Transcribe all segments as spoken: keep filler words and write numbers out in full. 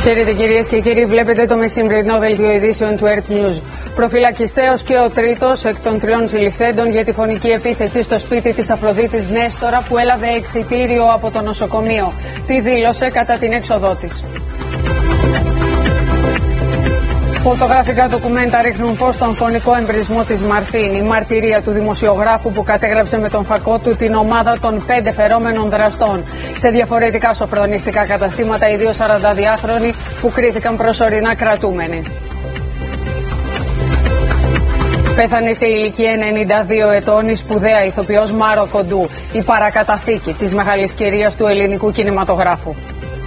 Χαίρετε κυρίες και κύριοι, βλέπετε το μεσημβρινό δελτίο ειδήσεων του Earth News. Προφυλακιστέος και ο τρίτος εκ των τριών συλληφθέντων για τη φωνική επίθεση στο σπίτι της Αφροδίτης Νέστορα που έλαβε εξιτήριο από το νοσοκομείο. Τι δήλωσε κατά την έξοδό της. Φωτογραφικά ντοκουμέντα ρίχνουν φως στον φωνικό εμπρισμό της Μαρφίν. Η μαρτυρία του δημοσιογράφου που κατέγραψε με τον φακό του την ομάδα των πέντε φερόμενων δραστών. Σε διαφορετικά σοφρονιστικά καταστήματα οι δύο σαρανταδυάχρονοι που κρίθηκαν προσωρινά κρατούμενοι. Πέθανε σε ηλικία ενενήντα δύο ετών η σπουδαία ηθοποιός Μάρο Κοντού, η παρακαταθήκη της μεγάλης κυρίας του ελληνικού κινηματογράφου.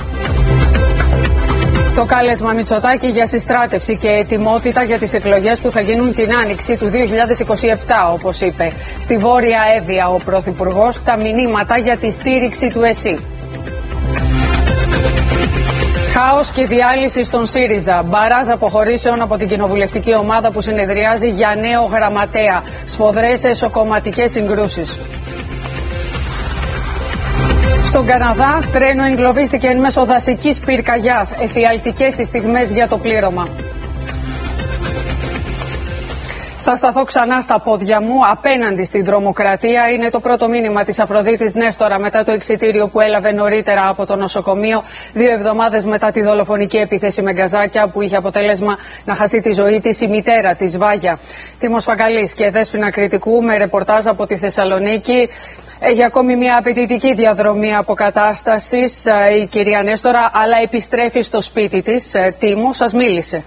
Το κάλεσμα Μητσοτάκη για συστράτευση και ετοιμότητα για τις εκλογές που θα γίνουν την άνοιξη του δύο χιλιάδες είκοσι επτά, όπως είπε. Στη Βόρεια Εύβοια ο Πρωθυπουργός τα μηνύματα για τη στήριξη του ΕΣΥ. Χάος και διάλυση στον ΣΥΡΙΖΑ. Μπαράζ αποχωρήσεων από την κοινοβουλευτική ομάδα που συνεδριάζει για νέο γραμματέα. Σφοδρές εσωκομματικές συγκρούσεις. Στον Καναδά, τρένο εγκλωβίστηκε εν μέσω δασικής πυρκαγιάς. Εφιαλτικές οι στιγμές για το πλήρωμα. Θα σταθώ ξανά στα πόδια μου απέναντι στην τρομοκρατία. Είναι το πρώτο μήνυμα της Αφροδίτης Νέστορα μετά το εξιτήριο που έλαβε νωρίτερα από το νοσοκομείο, δύο εβδομάδες μετά τη δολοφονική επίθεση με γκαζάκια που είχε αποτέλεσμα να χάσει τη ζωή της η μητέρα της, Βάγια. Τίμος Φαγκαλής και Δέσποινα Κρητικού με ρεπορτάζ από τη Θεσσαλονίκη. Έχει ακόμη μια απαιτητική διαδρομή αποκατάστασης η κυρία Νέστορα, αλλά επιστρέφει στο σπίτι της. Τίμο, σας μίλησε.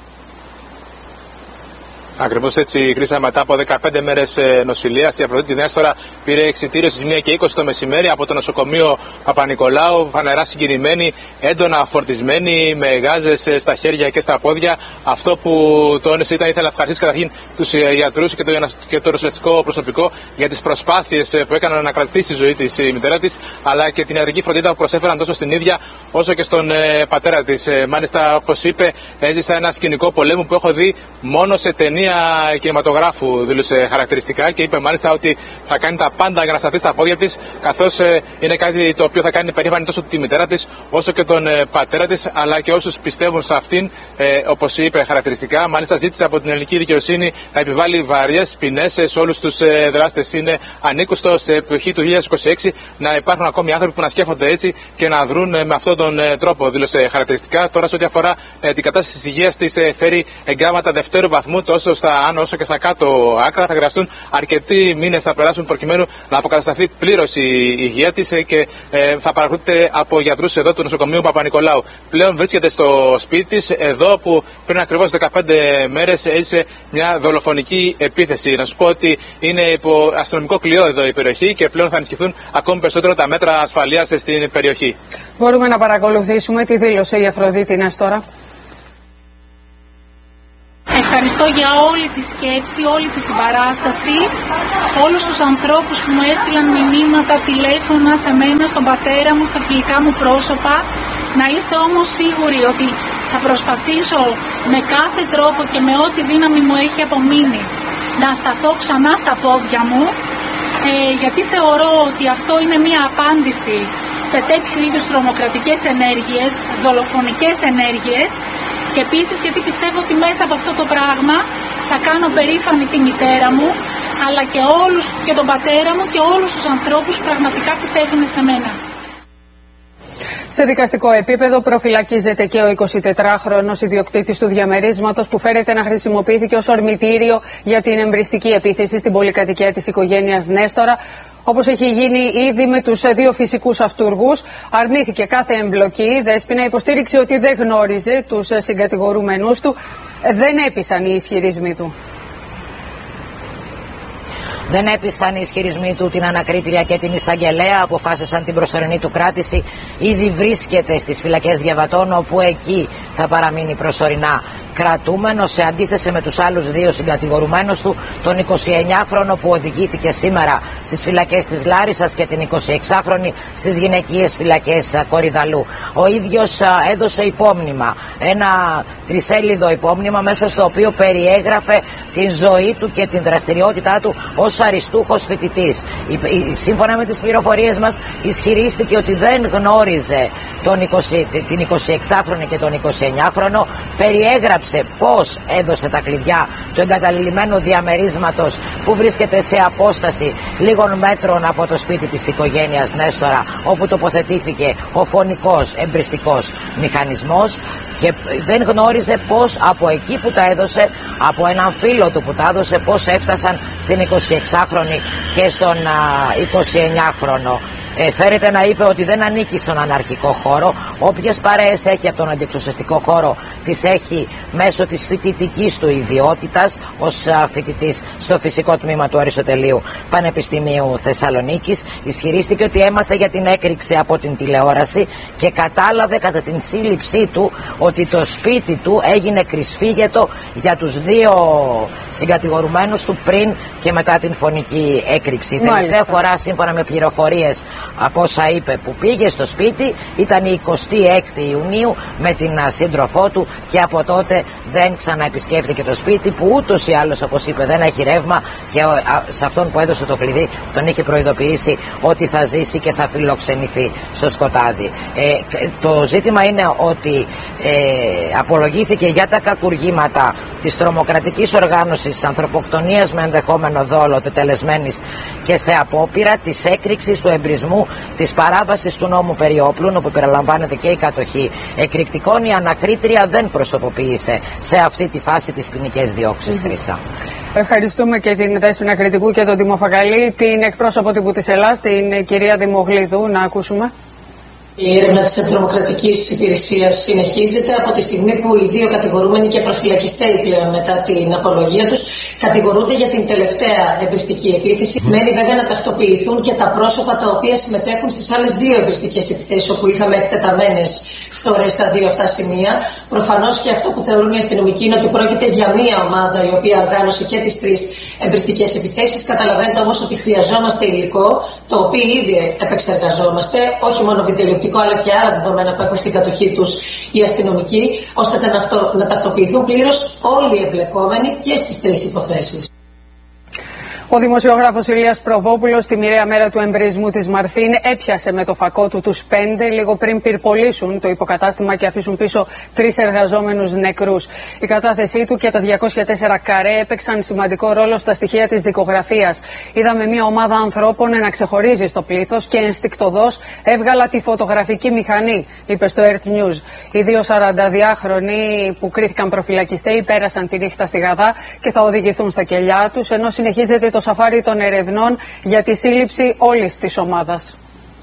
Ακριβώς έτσι, Χρύσα, μετά από δεκαπέντε μέρες νοσηλείας, η Αφροδίτη Νέστορα πήρε εξιτήριο στις μία και είκοσι το μεσημέρι από το νοσοκομείο Παπα-Νικολάου, φανερά συγκινημένη, έντονα φορτισμένη, με γάζες στα χέρια και στα πόδια. Αυτό που τόνισε ήταν ήθελα να ευχαριστήσει καταρχήν τους γιατρούς και το, και το νοσηλευτικό προσωπικό για τις προσπάθειες που έκαναν να κρατήσει η ζωή της η μητέρα της, αλλά και την ιατρική φροντίδα που προσέφεραν τόσο στην ίδια όσο και στον ε, πατέρα της. Ε, μάλιστα, όπως είπε, έζησα ένα σκηνικό πολέμου που έχω δει μόνο σε ταινία κινηματογράφου, δήλωσε χαρακτηριστικά, και είπε μάλιστα ότι θα κάνει τα πάντα για να σταθεί στα πόδια της, καθώς ε, είναι κάτι το οποίο θα κάνει περήφανη τόσο τη μητέρα της όσο και τον ε, πατέρα της, αλλά και όσους πιστεύουν σε αυτήν, ε, όπως είπε χαρακτηριστικά. Μάλιστα, ζήτησε από την ελληνική δικαιοσύνη να επιβάλλει βαριές ποινές σε όλους τους ε, δράστες. Είναι ανήκουστο σε εποχή του δύο χιλιάδες είκοσι έξι να υπάρχουν ακόμη άνθρωποι που να σκέφτονται έτσι και να δρουν ε, με αυτόν τον ε, τρόπο, δήλωσε χαρακτηριστικά. Τώρα, σε ό,τι αφορά ε, την κατάσταση της υγείας της, ε, φέρει εγκράμματα δευτέρου βαθμού τόσο στα άνω όσο και στα κάτω άκρα. Θα χρειαστούν αρκετοί μήνες να περάσουν προκειμένου να αποκατασταθεί πλήρως η υγεία της και ε, θα παρακολουθείται από γιατρούς εδώ του νοσοκομείου Παπα-Νικολάου. Πλέον βρίσκεται στο σπίτι της, εδώ που πριν ακριβώς δεκαπέντε μέρες έζησε μια δολοφονική επίθεση. Να σου πω ότι είναι υπό αστυνομικό κλειό εδώ η περιοχή και πλέον θα ενισχυθούν ακόμη περισσότερο τα μέτρα ασφαλείας στην περιοχή. Μπορούμε να παρακολουθήσουμε τι δήλωσε η Αφροδίτη Νέστορα. Ευχαριστώ για όλη τη σκέψη, όλη τη συμπαράσταση, όλους τους ανθρώπους που μου έστειλαν μηνύματα, τηλέφωνα σε μένα, στον πατέρα μου, στα φιλικά μου πρόσωπα. Να είστε όμως σίγουροι ότι θα προσπαθήσω με κάθε τρόπο και με ό,τι δύναμη μου έχει απομείνει να σταθώ ξανά στα πόδια μου, ε, γιατί θεωρώ ότι αυτό είναι μια απάντηση σε τέτοιου είδους τρομοκρατικές ενέργειες, δολοφονικές ενέργειες, και επίσης γιατί πιστεύω ότι μέσα από αυτό το πράγμα θα κάνω περήφανη τη μητέρα μου, αλλά και όλους, και τον πατέρα μου και όλους τους ανθρώπους που πραγματικά πιστεύουν σε μένα. Σε δικαστικό επίπεδο προφυλακίζεται και ο εικοσιτετράχρονος ιδιοκτήτης του διαμερίσματος που φέρεται να χρησιμοποιήθηκε ως ορμητήριο για την εμπριστική επίθεση στην πολυκατοικία της οικογένειας Νέστορα. Όπως έχει γίνει ήδη με τους δύο φυσικούς αυτούργους, αρνήθηκε κάθε εμπλοκή. Δέσποινα υποστήριξε ότι δεν γνώριζε τους συγκατηγορούμενους του. Δεν έπεισαν οι ισχυρισμοί του. Δεν έπεισαν οι ισχυρισμοί του την ανακρίτρια και την εισαγγελέα, αποφάσισαν την προσωρινή του κράτηση. Ήδη βρίσκεται στις φυλακές Διαβατών, όπου εκεί θα θα παραμείνει προσωρινά κρατούμενος, σε αντίθεση με τους άλλους δύο συγκατηγορουμένους του, τον εικοσιεννιάχρονο που οδηγήθηκε σήμερα στις φυλακές της Λάρισσας και την εικοσιεξάχρονη στις γυναικείες φυλακές Κορυδαλού. Ο ίδιος έδωσε υπόμνημα, ένα τρισέλιδο υπόμνημα, μέσα στο οποίο περιέγραφε την ζωή του και την δραστηριότητά του ως αριστούχος φοιτητής. Σύμφωνα με τις πληροφορίες μας, ισχυρίστηκε ότι δεν γνώριζε τον είκοσι, την εικοσιεξάχρονη και τον εικοσιεννιάχρονο, περιέγραψε πώς έδωσε τα κλειδιά του εγκαταλειμμένου διαμερίσματος που βρίσκεται σε απόσταση λίγων μέτρων από το σπίτι της οικογένειας Νέστορα, όπου τοποθετήθηκε ο φωνικός εμπριστικός μηχανισμός, και δεν γνώριζε πώς από εκεί που τα έδωσε, από έναν φίλο του που τα έδωσε, πώς έφτασαν στην εικοσιεξάχρονη και στον εικοσιεννιάχρονο. Ε, φέρεται να είπε ότι δεν ανήκει στον αναρχικό χώρο. Όποιες παρέες έχει από τον αντιεξουσιαστικό χώρο τις έχει μέσω της φοιτητικής του ιδιότητας ως φοιτητής στο φυσικό τμήμα του Αριστοτελείου Πανεπιστημίου Θεσσαλονίκης. Ισχυρίστηκε ότι έμαθε για την έκρηξη από την τηλεόραση και κατάλαβε κατά την σύλληψή του ότι το σπίτι του έγινε κρυσφύγετο για τους δύο συγκατηγορουμένους του πριν και μετά την φωνική έκρηξη. Μάλιστα. Τελευταία φορά, σύμφωνα με πληροφορίες από όσα είπε, που πήγε στο σπίτι ήταν η εικοστή έκτη Ιουνίου με την σύντροφό του, και από τότε δεν ξαναεπισκέφθηκε το σπίτι, που ούτως ή άλλως, όπως είπε, δεν έχει ρεύμα, και σε αυτόν που έδωσε το κλειδί τον είχε προειδοποιήσει ότι θα ζήσει και θα φιλοξενηθεί στο σκοτάδι. Ε, το ζήτημα είναι ότι ε, απολογήθηκε για τα κακουργήματα της τρομοκρατικής οργάνωσης ανθρωποκτονίας με ενδεχόμενο δόλο τετελεσμένης και σε απόπειρα της έκρηξης του εμπρισμού της παράβασης του νόμου περί όπλων, όπου περιλαμβάνεται και η κατοχή εκρηκτικών. Η ανακρίτρια δεν προσωποποίησε σε αυτή τη φάση τις ποινικές διώξεις. Mm-hmm. Χρύσα. Ευχαριστούμε και την Δέσποινα Κρητικού και τον Τίμο Φακαλή. Την εκπρόσωπο τύπου της Ελλάς, την κυρία Δημογλίδου, να ακούσουμε. Η έρευνα της Αντιτρομοκρατικής Υπηρεσίας συνεχίζεται από τη στιγμή που οι δύο κατηγορούμενοι και προφυλακιστέοι πλέον μετά την απολογία τους κατηγορούνται για την τελευταία εμπριστική επίθεση. Mm. Μένει βέβαια να ταυτοποιηθούν και τα πρόσωπα τα οποία συμμετέχουν στις άλλες δύο εμπριστικές επιθέσεις, όπου είχαμε εκτεταμένες φθορές στα δύο αυτά σημεία. Προφανώς και αυτό που θεωρούν οι αστυνομικοί είναι ότι πρόκειται για μία ομάδα η οποία οργάνωσε και τις τρεις εμπριστικές επιθέσεις. Καταλαβαίνετε όμως ότι χρειαζόμαστε υλικό, το οποίο ήδη επεξεργαζόμαστε, όχι μόνο βιντεοληπτικό αλλά και άλλα δεδομένα που έχουν στην κατοχή τους οι αστυνομικοί, ώστε να, αυτό, να ταυτοποιηθούν πλήρως όλοι οι εμπλεκόμενοι και στις τρεις υποθέσεις. Ο δημοσιογράφος Ηλίας Προβόπουλος, τη μοιραία μέρα του εμπρισμού της Μαρφίν, έπιασε με το φακό του τους πέντε λίγο πριν πυρπολίσουν το υποκατάστημα και αφήσουν πίσω τρεις εργαζόμενους νεκρούς. Η κατάθεσή του και τα διακόσια τέσσερα καρέ έπαιξαν σημαντικό ρόλο στα στοιχεία της δικογραφίας. Είδαμε μια ομάδα ανθρώπων να ξεχωρίζει στο πλήθος και ενστικτωδώς έβγαλα τη φωτογραφική μηχανή, είπε στο Earth News. Οι δύο σαρανταδυάχρονοι που κρίθηκαν προφυλακιστέοι πέρασαν τη νύχτα στη Γαδά και θα οδηγηθούν στα κελιά τους, ενώ συνεχίζεται το σαφάρι των ερευνών για τη σύλληψη όλης της ομάδας.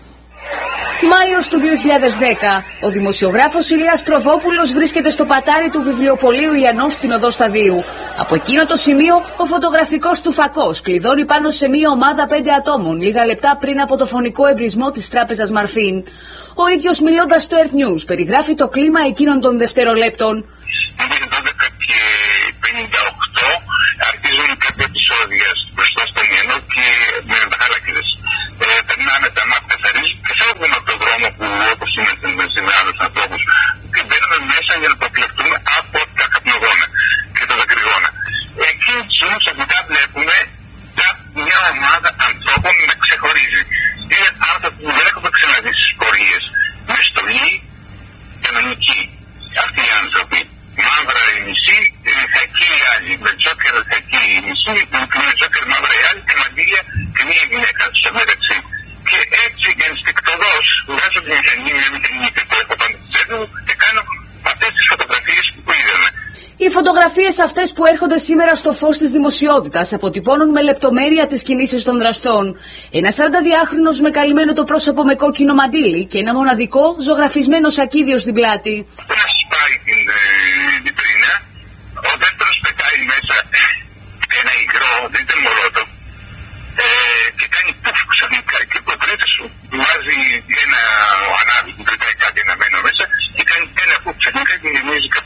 Μάιος του δύο χιλιάδες δέκα. Ο δημοσιογράφος Ηλίας Προβόπουλος βρίσκεται στο πατάρι του βιβλιοπωλείου Ιαννός στην οδό Σταδίου. Από εκείνο το σημείο, ο φωτογραφικός του φακός κλειδώνει πάνω σε μια ομάδα πέντε ατόμων, λίγα λεπτά πριν από το φωνικό εμπρισμό της τράπεζας Μαρφίν. Ο ίδιος, μιλώντας στο Earth News, περιγράφει το κλίμα εκείνων των δευτερολέπτων. δώδεκα και πενήντα οκτώ αρχίζουν κάποια επεισόδια μπροστά στον Ιαννό και με μεταχαλάκιδες. Ε, περνάνε τα μάτια καθαρίζουν και φεύγουν από τον δρόμο που, όπως είμαστε με άλλους ανθρώπους, και μπαίνουμε μέσα για να προφυλαχτούμε από τα καπνογόνα και τα δακρυγόνα. Εκείνη τη στιγμή ξαφνικά βλέπουμε μια ομάδα ανθρώπων να ξεχωρίζει. Είναι άνθρωποι που δεν έχουμε ξαναδεί στις πορείες, με στολή κανονική. Αυτοί οι άνθρωποι. Μαύρα η μισή, χακί η άλλη, με τσόκερ χακί η μισή, με τσόκερ μαύρα η άλλη και μαντήλια και μία γυναίκα στο μεταξύ. Και έτσι ενστικτωδώς βγάζω τη μηχανή, μια μηχανή που έχω πάνω στη τσέπη μου και κάνω αυτές τις φωτογραφίες που είδαμε. Οι φωτογραφίες αυτές που έρχονται σήμερα στο φως της δημοσιότητας αποτυπώνουν με λεπτομέρεια τις κινήσεις των δραστών. Ένα σαρανταδυάχρονος με καλυμμένο το πρόσωπο με κόκκινο μαντίλι και ένα μοναδικό ζωγραφισμένο σακίδιο στην πλάτη. Ένας σπάει την βιτρίνα, ο δεύτερος πετάει μέσα ένα υγρό, δεν ήταν μολότο, ε, και κάνει πουφ ξαφνικά και ο τρίτος βάζει ένα ανάβη που πετάει κάτι αναμένο μέσα και κάνει ένα πουφ ξαφνικά και γεμίζει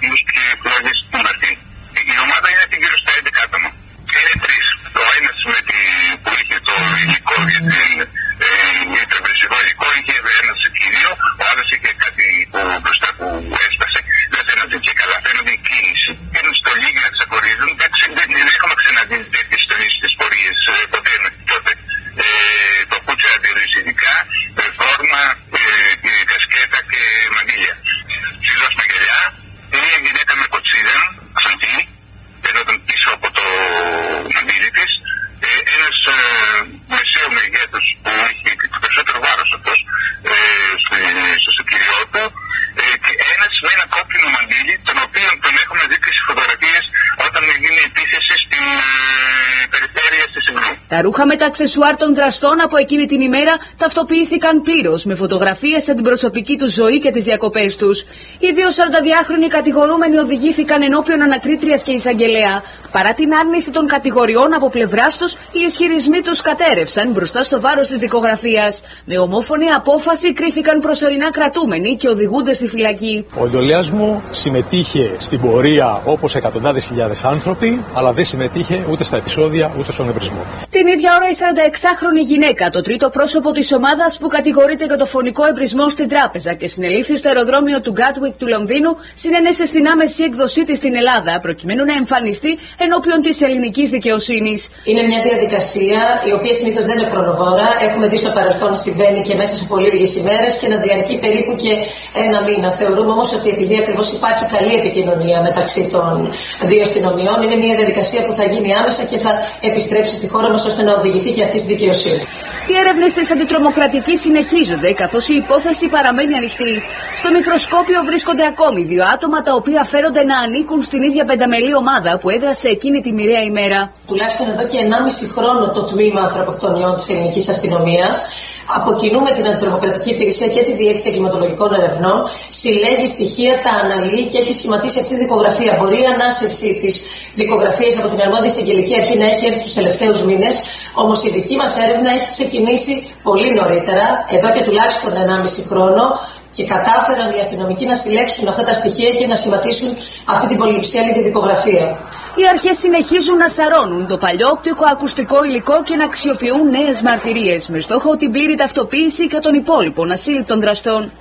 που έσπασε, δεν φαίνονται και καλά, φαίνονται η κίνηση. Είναι στο λίγοι να ξεχωρίζουν, δεν, δεν, δεν έχουμε ξαναδεί τέτοιες ιστορίες στις πορείες ποτέ μέχρι τότε. Ε, το κούτσε αντιρρήσει ειδικά, με φόρμα, ε, κασκέτα και μαντήλια. Ψηλός με γυαλιά, μια γυναίκα με κοτσίδα, ξανθή, φαινόταν πίσω από το μαντήλι της. Ε, ένας ε, μεσαίου μεγέθους που έχει το περισσότερο βάρος αυτός ε, στο σωτηριό του ε, και ένας με ένα κόκκινο μαντήλι, τον οποίο τον έχουμε δει και στις φωτογραφίες όταν γίνει επίθεση στην ε, περιφέρεια της Ιμπλού. Τα ρούχα με τα αξεσουάρ των δραστών από εκείνη την ημέρα ταυτοποιήθηκαν πλήρως με φωτογραφίες σε την προσωπική τους ζωή και τις διακοπές τους. Οι δύο σαρανταδυάχρονοι κατηγορούμενοι οδηγήθηκαν ενώπιον ανακρίτριας και εισαγγελέα. Παρά την άρνηση των κατηγοριών από πλευράς τους, οι ισχυρισμοί τους κατέρευσαν μπροστά στο βάρος της δικογραφίας. Με ομόφωνη απόφαση κρίθηκαν προσωρινά κρατούμενοι και οδηγούνται στη φυλακή. Ο εντολέας μου συμμετείχε στην πορεία όπως εκατοντάδες χιλιάδες άνθρωποι, αλλά δεν συμμετείχε ούτε στα επεισόδια ούτε στον ευρισμό. Την ίδια ώρα η σαρανταεξάχρονη γυναίκα, το τρίτο πρόσωπο της ομάδας που κατηγορείται για το φωνικό εμπρισμό στην τράπεζα και συνελήφθη στο αεροδρόμιο του Γκάτουικ του Λονδίνου, συνένεσε στην άμεση έκδοσή της στην Ελλάδα προκειμένου να εμφανιστεί ενώπιον της ελληνικής δικαιοσύνης. Είναι μια διαδικασία η οποία συνήθως δεν είναι χρονοβόρα. Έχουμε δει στο παρελθόν να συμβαίνει και μέσα σε πολύ λίγες ημέρες και να διαρκεί περίπου και ένα μήνα. Θεωρούμε όμως ότι επειδή ακριβώς υπάρχει καλή επικοινωνία μεταξύ των δύο αστυνομιών, είναι μια διαδικασία που θα γίνει άμεσα και θα επιστρέψει στη χώρα μας ώστε να οδηγηθεί και αυτή στη δικαιοσύνη. Οι έρευνες της αντιτρομοκρατικής συνεχίζονται, καθώς η υπόθεση παραμένει ανοιχτή. Στο μικροσκόπιο βρίσκονται ακόμη δύο άτομα τα οποία φέρονται να ανήκουν στην ίδια πενταμελή ομάδα που έδρασε εκείνη τη μοιραία ημέρα. Τουλάχιστον εδώ και ενάμιση χρόνο το τμήμα ανθρωποκτονιών της ελληνικής αστυνομίας, από κοινού με την Αντιτρομοκρατική Υπηρεσία και τη Διεύθυνση Εγκληματολογικών Ερευνών, συλλέγει στοιχεία, τα αναλύει και έχει σχηματίσει αυτή τη δικογραφία. Μπορεί η ανάσυρση της δικογραφίας από την αρμόδια εισαγγελική αρχή να έχει έρθει τους τελευταίους μήνες, όμως η δική μας έρευνα έχει ξεκινήσει πολύ νωρίτερα, εδώ και τουλάχιστον ενάμιση χρόνο. Και κατάφεραν οι αστυνομικοί να συλλέξουν αυτά τα στοιχεία και να σχηματίσουν αυτή την πολυψηφιακή δικογραφία. Οι αρχές συνεχίζουν να σαρώνουν το παλιό οπτικοακουστικό υλικό και να αξιοποιούν νέες μαρτυρίες με στόχο την πλήρη ταυτοποίηση και των υπόλοιπων ασύλληπτων δραστών.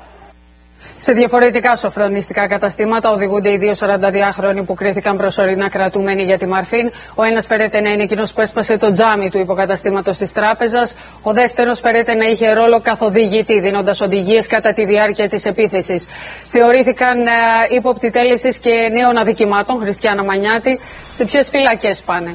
Σε διαφορετικά σοφρονιστικά καταστήματα οδηγούνται οι δύο σαρανταδυάχρονοι που κρίθηκαν προσωρινά κρατούμενοι για τη Μαρφίν. Ο ένας φέρεται να είναι εκείνος που έσπασε το τζάμι του υποκαταστήματος της τράπεζας. Ο δεύτερος φέρεται να είχε ρόλο καθοδηγητή, δίνοντας οδηγίες κατά τη διάρκεια της επίθεσης. Θεωρήθηκαν ε, ύποπτοι τέλεσης και νέων αδικημάτων. Χριστιάνα Μανιάτη, σε ποιες φυλακές πάνε?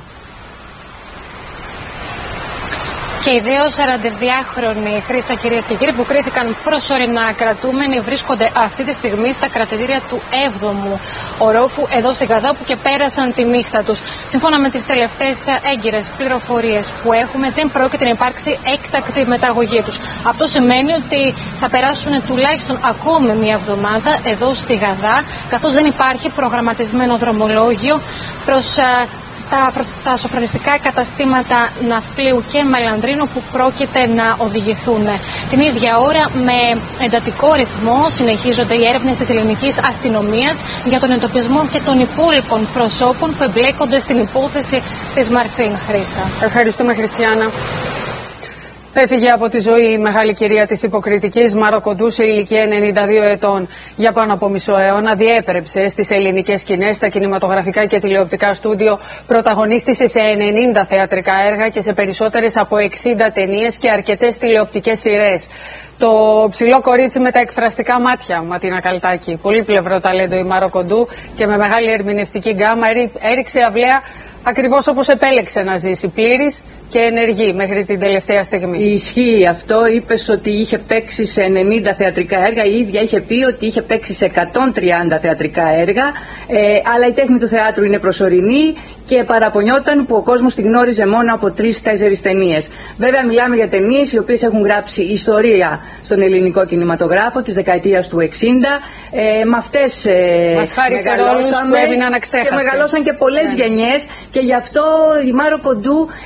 Και οι δύο σαρανταδυάχρονοι, Χρύσα, κυρίες και κύριοι, που κρίθηκαν προσωρινά κρατούμενοι, βρίσκονται αυτή τη στιγμή στα κρατητήρια του έβδομου ορόφου εδώ στην Γαδά, όπου και πέρασαν τη νύχτα τους. Σύμφωνα με τις τελευταίες έγκυρες πληροφορίες που έχουμε, δεν πρόκειται να υπάρξει έκτακτη μεταγωγή τους. Αυτό σημαίνει ότι θα περάσουν τουλάχιστον ακόμη μία εβδομάδα εδώ στη Γαδά, καθώς δεν υπάρχει προγραμματισμένο δρομολόγιο προς τα, τα σοφρονιστικά καταστήματα Ναυπλίου και Μελανδρίνου που πρόκειται να οδηγηθούν. Την ίδια ώρα, με εντατικό ρυθμό, συνεχίζονται οι έρευνες της ελληνικής αστυνομίας για τον εντοπισμό και των υπόλοιπων προσώπων που εμπλέκονται στην υπόθεση της Μαρφίν. Χρύσα. Ευχαριστούμε, Χριστιάνα. Έφυγε από τη ζωή η μεγάλη κυρία της Υποκριτικής, Μάρο Κοντού, σε ηλικία ενενήντα δύο ετών. Για πάνω από μισό αιώνα διέπρεψε στις ελληνικές σκηνές, στα κινηματογραφικά και τηλεοπτικά στούντιο, πρωταγωνίστησε σε ενενήντα θεατρικά έργα και σε περισσότερες από εξήντα ταινίες και αρκετές τηλεοπτικές σειρές. Το ψηλό κορίτσι με τα εκφραστικά μάτια, Ματίνα Καλτάκη. Πολύπλευρο ταλέντο η Μάρο Κοντού και με μεγάλη ερμηνευτική γκάμα έριξε αυλαία ακριβώς όπως επέλεξε να ζήσει, πλήρης και ενεργή μέχρι την τελευταία στιγμή. Ισχύει αυτό. Είπες ότι είχε παίξει σε ενενήντα θεατρικά έργα. Η ίδια είχε πει ότι είχε παίξει σε εκατόν τριάντα θεατρικά έργα. Ε, αλλά η τέχνη του θεάτρου είναι προσωρινή και παραπονιόταν που ο κόσμος τη γνώριζε μόνο από τρεις-τέσσερις ταινίες. Βέβαια, μιλάμε για ταινίες οι οποίες έχουν γράψει ιστορία στον ελληνικό κινηματογράφο της δεκαετίας του εξήντα. Ε, με αυτές ε, μεγαλώσαμε που έμειναν αξέχαστοι. Και μεγαλώσαν και πολλές yeah. γενιές. Και γι' αυτό η Μάρο Κοντού ε,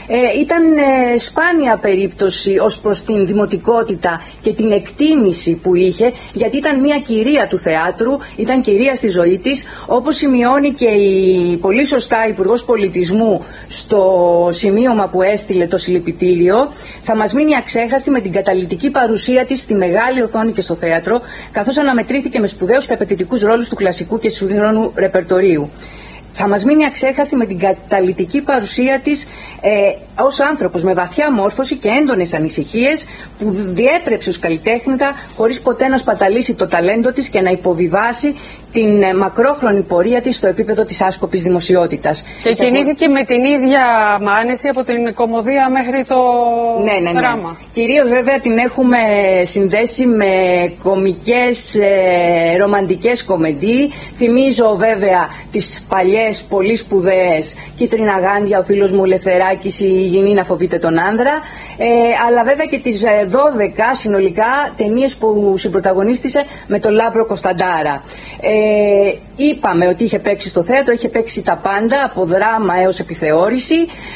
ήταν ε, σπάνια περίπτωση ως προς την δημοτικότητα και την εκτίμηση που είχε, γιατί ήταν μια κυρία του θεάτρου, ήταν κυρία στη ζωή της, όπως σημειώνει και η πολύ σωστά Υπουργός Πολιτισμού στο σημείωμα που έστειλε το συλληπιτήριο. Θα μας μείνει αξέχαστη με την καταλυτική παρουσία της στη μεγάλη οθόνη και στο θέατρο, καθώς αναμετρήθηκε με σπουδαίους και απαιτητικούς ρόλους του κλασικού και σύγχρονου ρεπερτορίου. Θα μας μείνει αξέχαστη με την καταλυτική παρουσία της ε, ως άνθρωπος με βαθιά μόρφωση και έντονες ανησυχίες, που διέπρεψε στους καλλιτέχνητα χωρίς ποτέ να σπαταλήσει το ταλέντο της και να υποβιβάσει την ε, μακρόχρονη πορεία της στο επίπεδο της άσκοπης δημοσιότητας. Και κινήθηκε με την ίδια άνεση από την κωμωδία μέχρι το ναι, ναι, δράμα. Ναι. Κυρίως βέβαια την έχουμε συνδέσει με κομικές, ε, ρομαντικές κομεντί. Θυμίζω βέβαια τις παλιές πολύ σπουδαίες Κίτρινα Γάντια, ο φίλος μου Λευθεράκης, η Γυνή να φοβείται τον άνδρα, ε, αλλά βέβαια και τις δώδεκα συνολικά ταινίες που συμπροταγωνίστησε με τον Λάμπρο Κωνσταντάρα. Ε, είπαμε ότι είχε παίξει στο θέατρο, είχε παίξει τα πάντα, από δράμα έως επιθεώρηση.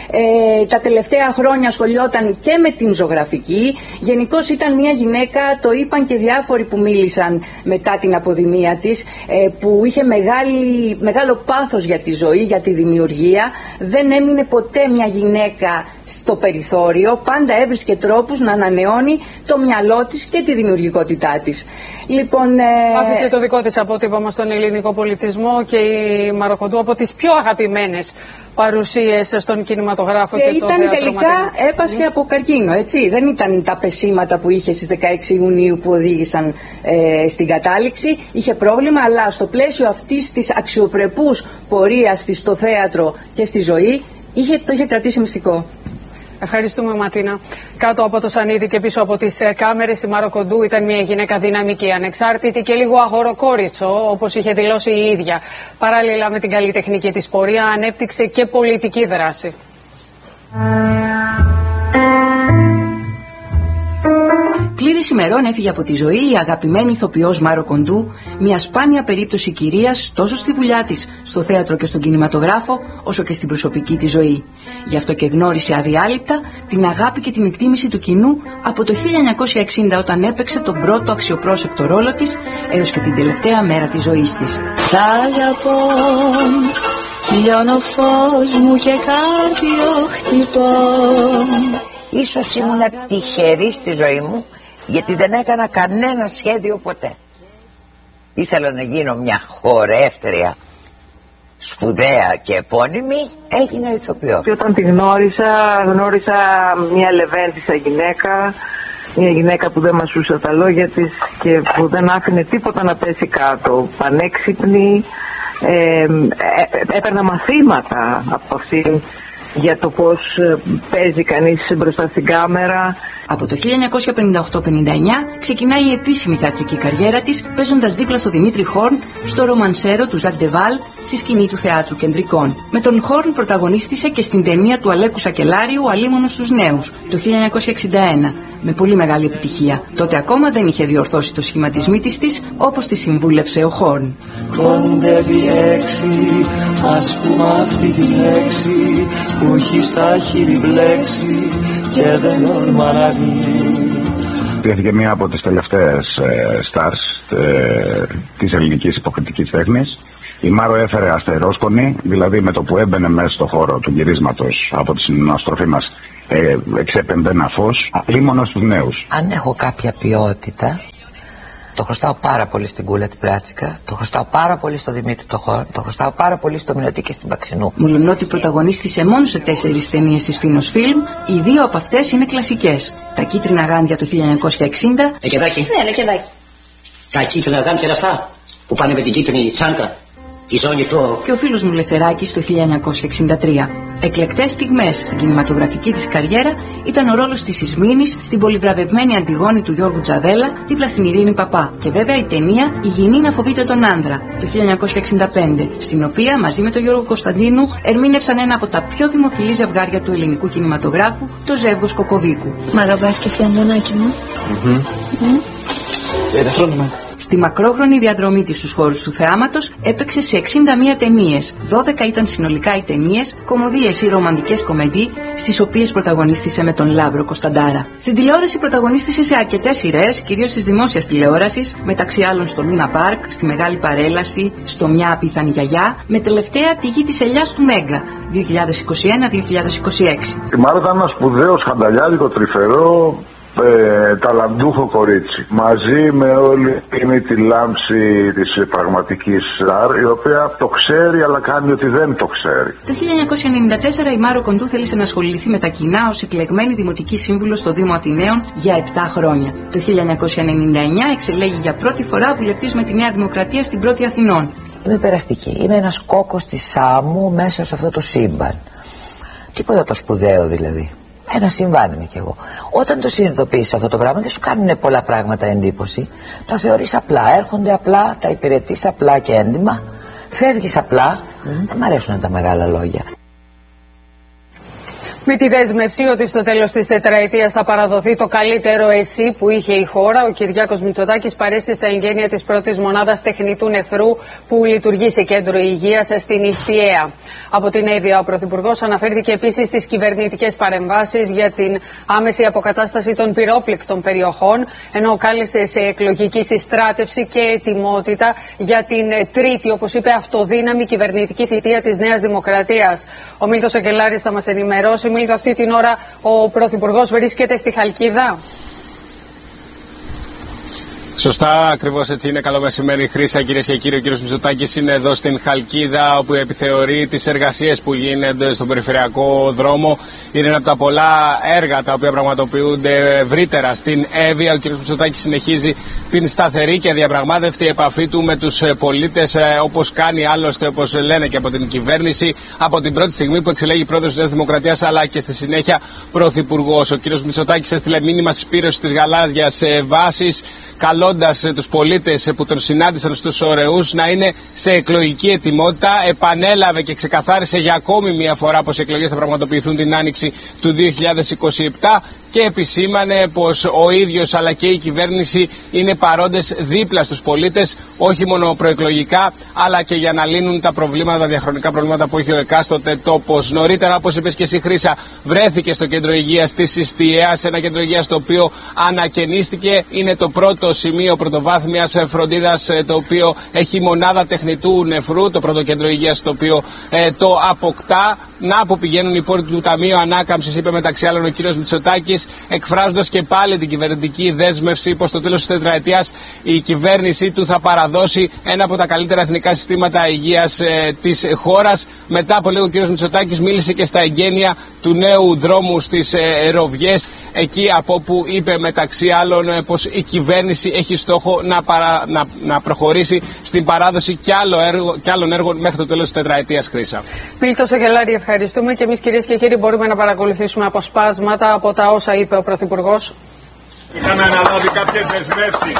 Ε, τα τελευταία χρόνια ασχολιόταν και με την ζωγραφική. Γενικώς ήταν μια γυναίκα, το είπαν και διάφοροι που μίλησαν μετά την αποδημία της, ε, που είχε μεγάλη, μεγάλο πάθος για τη ζωή, για τη δημιουργία. Δεν έμεινε ποτέ μια γυναίκα στο περιθώριο, πάντα έβρισκε τρόπους να ανανεώνει το μυαλό της και τη δημιουργικότητά της. Λοιπόν, ε... άφησε το δικό της αποτύπωμα στον ελληνικό πολιτισμό και η Μαροκοντού από τις πιο αγαπημένες παρουσίες στον κινηματογράφο και, και το ήταν θέατρο. Τελικά Ματίνα. Έπασχε mm. από καρκίνο, έτσι. Δεν ήταν τα πεσήματα που είχε στις δεκαέξι Ιουνίου που οδήγησαν ε, στην κατάληξη. Είχε πρόβλημα, αλλά στο πλαίσιο αυτής της αξιοπρεπούς πορείας της στο θέατρο και στη ζωή, είχε, το είχε κρατήσει μυστικό. Ευχαριστούμε, Ματίνα. Κάτω από το σανίδι και πίσω από τις κάμερες, η Μαροκοντού ήταν μια γυναίκα δυναμική, ανεξάρτητη και λίγο αγοροκόριτσο, όπως είχε δηλώσει η ίδια. Παράλληλα με την καλλιτεχνική της πορεία, ανέπτυξε και πολιτική δράση. Πλήρης ημερών έφυγε από τη ζωή η αγαπημένη ηθοποιός Μαροκοντού, μια σπάνια περίπτωση κυρίας τόσο στη δουλειά της, στο θέατρο και στον κινηματογράφο, όσο και στην προσωπική της ζωή. Γι' αυτό και γνώρισε αδιάλειπτα την αγάπη και την εκτίμηση του κοινού από το χίλια εννιακόσια εξήντα, όταν έπαιξε τον πρώτο αξιοπρόσεκτο ρόλο της, έως και την τελευταία μέρα της ζωής της. Σ' αγαπώ, λιώνω φως μου και κάρδιο χτυπώ. Ίσως ήμουν τυχερή στη ζωή μου, γιατί δεν έκανα κανένα σχέδιο ποτέ. Ήθελα να γίνω μια χορεύτρια σπουδαία και επώνυμη, έγινα ηθοποιό. Και όταν τη γνώρισα, γνώρισα μια λεβέντισσα γυναίκα, μια γυναίκα που δεν μασούσε τα λόγια της και που δεν άφηνε τίποτα να πέσει κάτω. Πανέξυπνη, ε, ε, έπαιρνα μαθήματα από αυτήν για το πώς παίζει κανείς μπροστά στην κάμερα. Από το χίλια εννιακόσια πενήντα οκτώ πενήντα εννιά ξεκινάει η επίσημη θεατρική καριέρα της, παίζοντας δίπλα στο Δημήτρη Χόρν στο ρομανσέρο του Ζακ Ντεβάλ στη σκηνή του Θεάτρου Κεντρικών. Με τον Χόρν πρωταγωνίστησε και στην ταινία του Αλέκου Σακελάριου «Αλίμονος στους νέους» το χίλια εννιακόσια εξήντα ένα, με πολύ μεγάλη επιτυχία. Τότε ακόμα δεν είχε διορθώσει το σχηματισμίτη της, όπως τη συμβούλευσε ο Χόρν. Κοντεύει έξι, ας πούμε αυτή τη λέξη που έχει στα χείλη μπλέξει και δεν όρμα να βγει. Υπήρχε μία από τις τελευταίες ε, stars ε, της ελληνικής υποκριτικής τέχνης. Η Μάρο έφερε αστερόσκονη, δηλαδή με το που έμπαινε μέσα στο χώρο του γυρίσματος από τη συναστροφή μας, ε, εξέπεμπε ένα φως. Αλίμονος στους νέους. Αν έχω κάποια ποιότητα, το χρωστάω πάρα πολύ στην Κούλα την Πράτσικα, το χρωστάω πάρα πολύ στο Δημήτρη το Χόρν, το χρωστάω πάρα πολύ στο Μινωτή και στην Παξινού. Μολονότι πρωταγωνίστησε μόνο σε τέσσερις ταινίες της Φίνος Φιλμ, οι δύο από αυτές είναι κλασικές. Τα Κίτρινα Γάντια του χίλια εννιακόσια εξήντα. Λεκεδάκι. Ναι, Λεκεδάκι. Τα κίτρινα γάντια είναι αυτά που πάνε με την κίτρινη τσάντα. Η ζώνη του. Και ο φίλος μου Λευθεράκης το χίλια εννιακόσια εξήντα τρία. Εκλεκτές στιγμές στην κινηματογραφική της καριέρα ήταν ο ρόλος της Ισμήνης στην πολυβραβευμένη Αντιγόνη του Γιώργου Τζαβέλα δίπλα στην Ειρήνη Παπά. Και βέβαια η ταινία «Η Γυνή να φοβείται τον άνδρα» το χίλια εννιακόσια εξήντα πέντε, στην οποία μαζί με τον Γιώργο Κωνσταντίνου ερμήνευσαν ένα από τα πιο δημοφιλή ζευγάρια του ελληνικού κινηματογράφου, το ζεύγος Κοκοβίκου. Μ' αγαπάς και εσύ, Αντωνάκη μου? Mm-hmm. Mm? Ε, δεν Στη μακρόχρονη διαδρομή της στους χώρους του θεάματος έπαιξε σε εξήντα μία ταινίες. δώδεκα ήταν συνολικά οι ταινίες, κομμωδίες ή ρομαντικές κομεντί, στις οποίες πρωταγωνίστησε με τον Λάμπρο Κωνσταντάρα. Στην τηλεόραση πρωταγωνίστησε σε αρκετές σειρές, κυρίως της δημόσιας τηλεόρασης, μεταξύ άλλων στο Λούνα Πάρκ, στη Μεγάλη Παρέλαση, στο Μια Απίθανη Γιαγιά, με τελευταία τη Γη της Ελιάς του Μέγκα, δύο χιλιάδες είκοσι ένα με δύο χιλιάδες είκοσι έξι. Η Μάρα ήταν ένα σπουδαίο, χανταλιάδικο, τρυφερό, ε, ταλαντούχο κορίτσι. Μαζί με όλη είναι τη λάμψη της πραγματικής Σταρ, η οποία το ξέρει αλλά κάνει ότι δεν το ξέρει. Το χίλια εννιακόσια ενενήντα τέσσερα η Μάρο Κοντού θέλησε να ασχοληθεί με τα κοινά ως εκλεγμένη δημοτική σύμβουλος στο Δήμο Αθηναίων για επτά χρόνια. Το χίλια εννιακόσια ενενήντα εννιά εξελέγει για πρώτη φορά βουλευτής με τη Νέα Δημοκρατία στην Πρώτη Αθηνών. Είμαι περαστική. Είμαι ένας κόκκος της Σάμου μέσα σε αυτό το σύμπαν. Τίποτα το σπουδαίο δηλαδή. Ένα συμβάν είμαι κι εγώ. Όταν το συνειδητοποιείς αυτό το πράγμα, δεν σου κάνουν πολλά πράγματα εντύπωση. Τα θεωρείς απλά. Έρχονται απλά, τα υπηρετείς απλά και έντιμα. Φεύγεις απλά. Mm. Δεν μ' αρέσουν τα μεγάλα λόγια. Με τη δέσμευση ότι στο τέλος της τετραετίας θα παραδοθεί το καλύτερο ΕΣΥ που είχε η χώρα, ο Κυριάκος Μητσοτάκης παρέστη στα εγγένεια της πρώτης μονάδας τεχνητού νεφρού που λειτουργεί σε κέντρο υγείας στην Ιστιαία. Από την Εύβοια, ο Πρωθυπουργός αναφέρθηκε επίσης στις κυβερνητικές παρεμβάσεις για την άμεση αποκατάσταση των πυρόπληκτων περιοχών, ενώ κάλεσε σε εκλογική συστράτευση και ετοιμότητα για την τρίτη, όπως είπε, αυτοδύναμη κυβερνητική θητεία της Νέας Δημοκρατίας. Ο Μίλτος Ακελάρης θα μας ενημερώσει. Μίλτο, αυτή την ώρα ο Πρωθυπουργός βρίσκεται στη Χαλκίδα. Σωστά, ακριβώς έτσι είναι. Καλό μεσημέρι, Χρύσα, κυρίες και κύριοι. Ο κύριος Μητσοτάκης είναι εδώ στην Χαλκίδα, όπου επιθεωρεί τις εργασίες που γίνονται στον περιφερειακό δρόμο. Είναι ένα από τα πολλά έργα τα οποία πραγματοποιούνται ευρύτερα στην Εύβοια. Ο κύριος Μητσοτάκης συνεχίζει την σταθερή και διαπραγμάτευτη επαφή του με τους πολίτες, όπως κάνει άλλωστε, όπως λένε και από την κυβέρνηση, από την πρώτη στιγμή που εξελέγει πρόεδρος της Νέας Δημοκρατίας, αλλά και στη συνέχεια πρωθυπουργός. Ο κύριος Μητσοτάκης έστειλε μήνυμα συσπήρωσης της γαλάζιας βάσης, καλώντας τους πολίτες που τον συνάντησαν στους ωραίους να είναι σε εκλογική ετοιμότητα. Επανέλαβε και ξεκαθάρισε για ακόμη μια φορά πως οι εκλογές θα πραγματοποιηθούν την άνοιξη του δύο χιλιάδες είκοσι επτά και επισήμανε πως ο ίδιος αλλά και η κυβέρνηση είναι παρόντες δίπλα στους πολίτες, όχι μόνο προεκλογικά αλλά και για να λύνουν τα προβλήματα, τα διαχρονικά προβλήματα που έχει ο εκάστοτε τόπος. Νωρίτερα, όπως είπες και εσύ, Χρύσα, βρέθηκε στο κέντρο υγείας της Ιστιαίας, ένα κέντρο υγείας το οποίο ανακαινίστηκε. Είναι το πρώτο σημείο πρωτοβάθμιας φροντίδας, το οποίο έχει μονάδα τεχνητού νεφρού, το πρώτο κέντρο υγείας το οποίο ε, το αποκτά. Να που πηγαίνουν οι πόροι του Ταμείου Ανάκαμψης, είπε μεταξύ άλλων ο κύριος Μητσοτάκης, εκφράζοντας και πάλι την κυβερνητική δέσμευση πως στο τέλος της τετραετίας η κυβέρνησή του θα παραδώσει ένα από τα καλύτερα εθνικά συστήματα υγείας ε, της χώρας. Μετά από λίγο ο κύριος Μητσοτάκης μίλησε και στα εγγένεια του νέου δρόμου στις ε, Ροβιές, εκεί από όπου είπε μεταξύ άλλων ε, πως η κυβέρνηση έχει στόχο να, παρα, να, να προχωρήσει στην παράδοση κι, άλλο έργο, κι άλλων έργων μέχρι το τέλος της τετραετίας, Χρύσα. Μίλτο Ακελάρη, ευχαριστούμε και εμείς, κυρίες και κύριοι, μπορούμε να παρακολουθήσουμε αποσπάσματα από τα όσα είπε ο Πρωθυπουργός. Είχαμε αναλάβει κάποιες δεσμεύσεις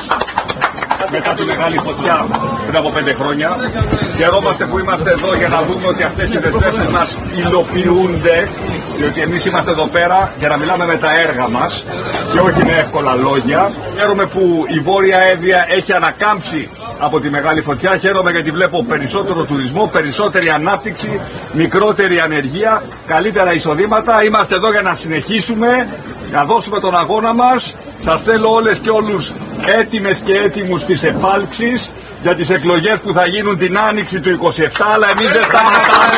μετά τη μεγάλη φωτιά πριν από πέντε χρόνια. Χαιρόμαστε που είμαστε εδώ για να δούμε ότι αυτές οι δεσμεύσεις μας υλοποιούνται, διότι εμείς είμαστε εδώ πέρα για να μιλάμε με τα έργα μας και όχι με εύκολα λόγια. Χαίρομαι που η Βόρεια Εύβοια έχει ανακάμψει από τη μεγάλη φωτιά. Χαίρομαι γιατί βλέπω περισσότερο τουρισμό, περισσότερη ανάπτυξη, μικρότερη ανεργία, καλύτερα εισοδήματα. Είμαστε εδώ για να συνεχίσουμε, να δώσουμε τον αγώνα μας. Σας θέλω όλες και όλους έτοιμες και έτοιμους στις επάλξεις για τις εκλογές που θα γίνουν την άνοιξη του είκοσι επτά, αλλά εμείς δεν σταματάμε.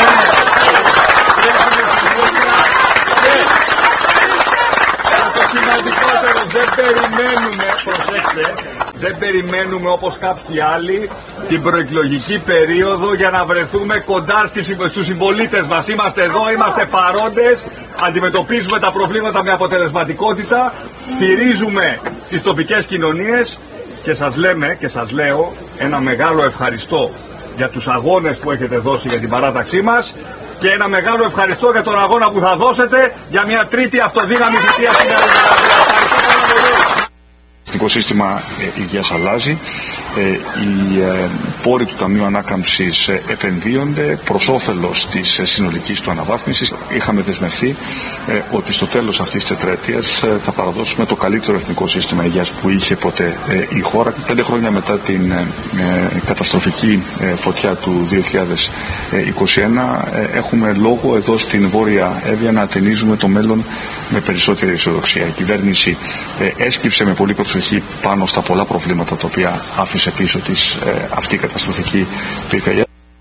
Το σημαντικότερο, δεν περιμένουμε, προσέξτε, δεν περιμένουμε όπως κάποιοι άλλοι την προεκλογική περίοδο για να βρεθούμε κοντά στους συμπολίτες μας. Είμαστε εδώ, είμαστε παρόντες, αντιμετωπίζουμε τα προβλήματα με αποτελεσματικότητα, στηρίζουμε τις τοπικές κοινωνίες και σας λέμε και σας λέω ένα μεγάλο ευχαριστώ για τους αγώνες που έχετε δώσει για την παράταξή μας και ένα μεγάλο ευχαριστώ για τον αγώνα που θα δώσετε για μια τρίτη αυτοδύναμη θητεία στην Ελλάδα. Το οικοσύστημα υγείας αλλάζει. οι πόροι του Ταμείου Ανάκαμψης επενδύονται προς όφελος της συνολικής του αναβάθμισης. Είχαμε δεσμευθεί ότι στο τέλος αυτής της τετραετίας θα παραδώσουμε το καλύτερο εθνικό σύστημα υγείας που είχε ποτέ η χώρα. Πέντε χρόνια μετά την καταστροφική φωτιά του δύο χιλιάδες είκοσι ένα έχουμε λόγο εδώ στην Βόρεια Εύβοια να ατενίζουμε το μέλλον με περισσότερη αισιοδοξία. Η κυβέρνηση έσκυψε με πολύ προσοχή πάνω στα πολλά προβλήματα τα οποία άφησε πίσω της αυτή η καταστροφική πυρκαγιά.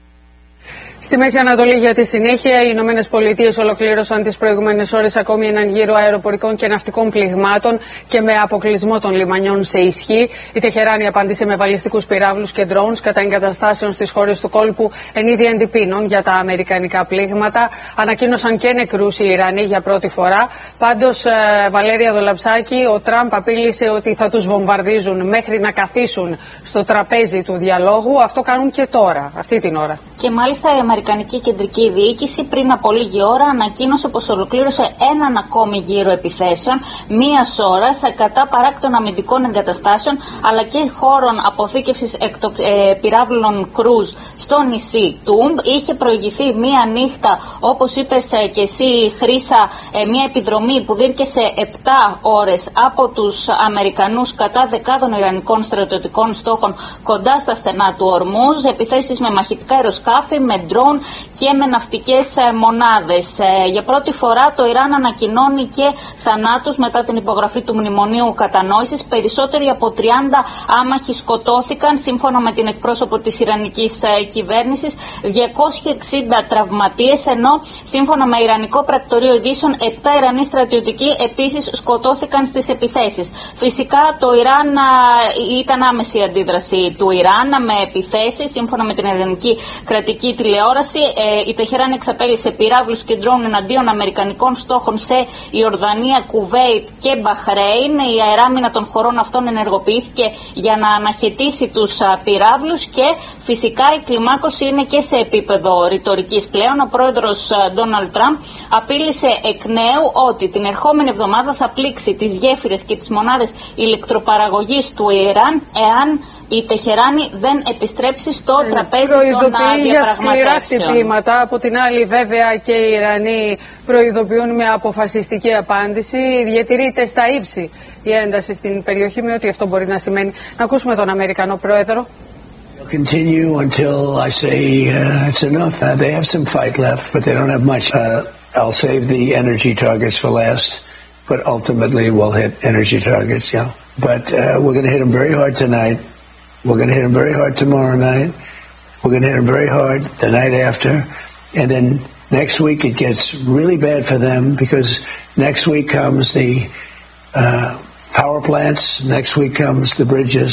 Στη Μέση Ανατολή για τη συνέχεια, οι Ηνωμένες Πολιτείες ολοκλήρωσαν τις προηγούμενες ώρες ακόμη έναν γύρο αεροπορικών και ναυτικών πληγμάτων και με αποκλεισμό των λιμανιών σε ισχύ. Η Τεχεράνη απάντησε με βαλιστικούς πυράβλους και drones κατά εγκαταστάσεων στις χώρες του κόλπου εν είδη εντυπίνων για τα αμερικανικά πλήγματα. Ανακοίνωσαν και νεκρούς οι Ιρανοί για πρώτη φορά. Πάντως, Βαλέρια Δολαψάκη, ο Τραμπ απείλησε ότι θα τους βομβαρδίζουν μέχρι να καθίσουν στο τραπέζι του διαλόγου. Αυτό κάνουν και τώρα, αυτή την ώρα. Και μάλιστα η Αμερικανική Κεντρική Διοίκηση πριν από λίγη ώρα ανακοίνωσε πως ολοκλήρωσε έναν ακόμη γύρο επιθέσεων μίας ώρας κατά παράκτων αμυντικών εγκαταστάσεων αλλά και χώρων αποθήκευσης εκτο... ε, πυράβλων κρούζ στο νησί Τούμπ. Είχε προηγηθεί μία νύχτα, όπως είπες ε, και εσύ Χρύσα, ε, μία επιδρομή που διήρκεσε επτά ώρες από τους Αμερικανούς κατά δεκάδων Ιρανικών στρατιωτικών στόχων κοντά στα στενά του Ορμούζ, επιθέσεις με μαχητικά αεροσκάφη, με ντρόουν και με ναυτικές μονάδες. Για πρώτη φορά το Ιράν ανακοινώνει και θανάτους μετά την υπογραφή του Μνημονίου Κατανόησης. Περισσότεροι από τριάντα άμαχοι σκοτώθηκαν σύμφωνα με την εκπρόσωπο της Ιρανικής κυβέρνησης, διακόσιοι εξήντα τραυματίες, ενώ σύμφωνα με Ιρανικό Πρακτορείο Ειδήσεων επτά Ιρανοί στρατιωτικοί επίσης σκοτώθηκαν στις επιθέσεις. Φυσικά το Ιράν ήταν άμεση αντίδραση του Ιράν με επιθέσεις σύμφωνα με την Ιρανική κρατική τηλεόραση. Ε, η Τεχεράνη εξαπέλυσε πυράβλους και ντρόουν εναντίον αμερικανικών στόχων σε Ιορδανία, Κουβέιτ και Μπαχρέιν. Η αεράμινα των χωρών αυτών ενεργοποιήθηκε για να αναχαιτήσει τους πυράβλους και φυσικά η κλιμάκωση είναι και σε επίπεδο ρητορικής πλέον. Ο πρόεδρος Ντόναλντ Τραμπ απείλησε εκ νέου ότι την ερχόμενη εβδομάδα θα πλήξει τις γέφυρες και τις μονάδες ηλεκτροπαραγωγής του Ιράν εάν η Τεχεράνη δεν επιστρέψει στο ε, τραπέζι των διαπραγματεύσεων. Για σκληρά χτυπήματα. Από την άλλη, βέβαια, και οι Ιρανοί προειδοποιούν με αποφασιστική απάντηση. Διατηρείται στα ύψη η ένταση στην περιοχή, με ό,τι αυτό μπορεί να σημαίνει. Να ακούσουμε τον Αμερικανό πρόεδρο. Continue until I say uh, it's enough. Uh, they have some fight left, but they don't have much. Uh, I'll save the energy targets for last, but ultimately we'll hit energy targets, yeah. But uh, we're going to hit them very hard tonight. We're going to hit them very hard tomorrow night. We're going to hit them very hard the night after. And then next week it gets really bad for them because next week comes the uh, power plants. Next week comes the bridges.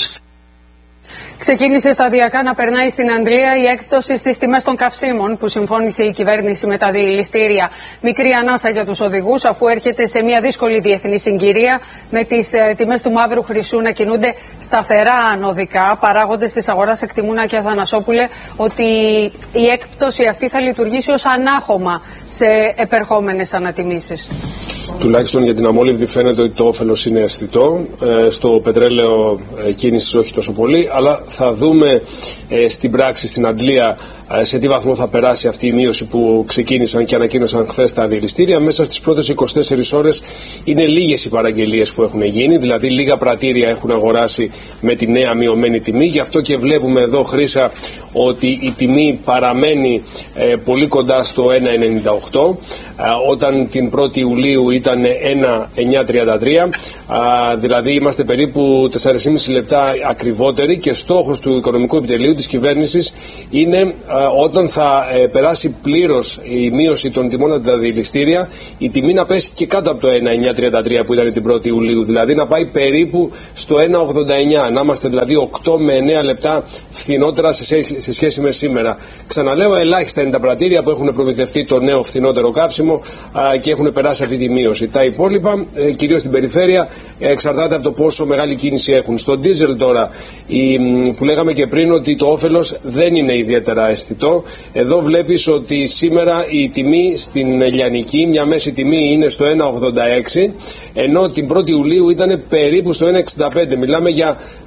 Ξεκίνησε σταδιακά να περνάει στην Αγγλία η έκπτωση στις τιμές των καυσίμων που συμφώνησε η κυβέρνηση με τα διελιστήρια. Μικρή ανάσα για τους οδηγούς, αφού έρχεται σε μια δύσκολη διεθνή συγκυρία με τις ε, τιμές του μαύρου χρυσού να κινούνται σταθερά ανωδικά. Παράγοντες της αγοράς εκτιμούν, Άκη Αθανασόπουλε, ότι η έκπτωση αυτή θα λειτουργήσει ως ανάχωμα σε επερχόμενες ανατιμήσεις. Τουλάχιστον για την αμόλυβδη φαίνεται ότι το όφελος είναι αισθητό. Ε, στο πετρέλαιο ε, κίνησης όχι τόσο πολύ, αλλά θα δούμε ε, στην πράξη στην Αγγλία ε, σε τι βαθμό θα περάσει αυτή η μείωση που ξεκίνησαν και ανακοίνωσαν χθες τα διελιστήρια. Μέσα στις πρώτες είκοσι τέσσερις ώρες είναι λίγες οι παραγγελίες που έχουν γίνει, δηλαδή λίγα πρατήρια έχουν αγοράσει με τη νέα μειωμένη τιμή. Γι' αυτό και βλέπουμε εδώ, Χρύσα, ότι η τιμή παραμένει ε, πολύ κοντά στο ένα ενενήντα οκτώ, ε, όταν την πρώτη Ιουλίου ήταν ένα εννιά τριάντα τρία, ε, δηλαδή είμαστε περίπου τέσσερα κόμμα πέντε λεπτά ακριβότεροι, και στόχος του Οικονομικού Επιτελείου της κυβέρνησης είναι ε, όταν θα ε, περάσει πλήρως η μείωση των τιμών από τα διελιστήρια, η τιμή να πέσει και κάτω από το ένα εννιά τριάντα τρία που ήταν την πρώτη Ιουλίου, δηλαδή να πάει περίπου στο ένα ογδόντα εννιά, να είμαστε δηλαδή οκτώ με εννέα λεπτά φθηνότερα σε, σε σχέση με σήμερα. Ξαναλέω, ελάχιστα είναι τα πρατήρια που έχουν προμηθευτεί το νέο φθηνότερο καύσιμο α, και έχουν περάσει αυτή τη μείωση. Τα υπόλοιπα, ε, κυρίως στην περιφέρεια, ε, εξαρτάται από το πόσο μεγάλη κίνηση έχουν. Στο ντίζελ τώρα, η, που λέγαμε και πριν ότι το όφελος δεν είναι ιδιαίτερα αισθητό, εδώ βλέπεις ότι σήμερα η τιμή στην Λιανική, μια μέση τιμή, είναι στο ένα ογδόντα έξι, ενώ την πρώτη Ιουλίου ήταν περίπου στο ένα εξήντα πέντε. Μιλάμε για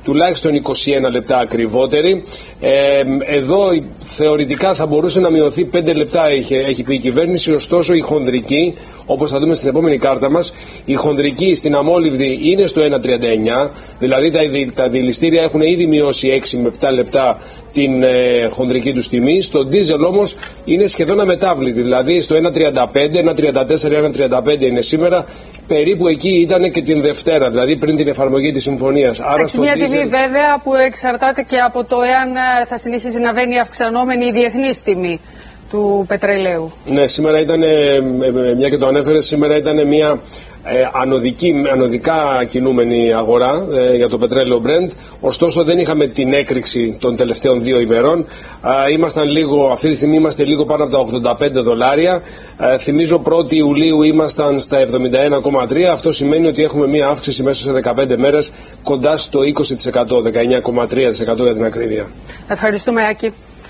τουλάχιστον είκοσι ένα λεπτά ακριβότερη. Ε, εδώ θεωρητικά θα μπορούσε να μειωθεί πέντε λεπτά, έχει, έχει πει η κυβέρνηση, ωστόσο η χονδρική, όπως θα δούμε στην επόμενη κάρτα μας, η χονδρική στην αμόλυβδη είναι στο ένα τριάντα εννιά, δηλαδή τα, τα δηληστήρια έχουν ήδη μειώσει έξι με επτά λεπτά την ε, χονδρική του τιμή. Στο ντίζελ όμως είναι σχεδόν αμετάβλητη, δηλαδή στο ένα τριάντα πέντε, ένα τριάντα τέσσερα, ένα τριάντα πέντε είναι σήμερα, περίπου εκεί ήταν και την Δευτέρα, δηλαδή πριν την εφαρμογή της συμφωνίας. Έχει μια τιμή diesel... βέβαια που εξαρτάται και από το εάν θα συνεχίσει να βαίνει η αυξανόμενη η διεθνής τιμή του πετρελαίου. Ναι, σήμερα ήταν, μια και το ανέφερε, σήμερα ήταν μια ε, ανωδική, ανωδικά κινούμενη αγορά ε, για το πετρέλαιο Brent. Ωστόσο δεν είχαμε την έκρηξη των τελευταίων δύο ημερών. Ε, ήμασταν λίγο, αυτή τη στιγμή είμαστε λίγο πάνω από τα ογδόντα πέντε δολάρια. Ε, θυμίζω πρώτη Ιουλίου ήμασταν στα εβδομήντα ένα κόμμα τρία. Αυτό σημαίνει ότι έχουμε μια αύξηση μέσα σε δεκαπέντε μέρες κοντά στο είκοσι τοις εκατό, δεκαεννιά κόμμα τρία τοις εκατό για την ακρίβεια. Ευχαριστούμε, Άκη.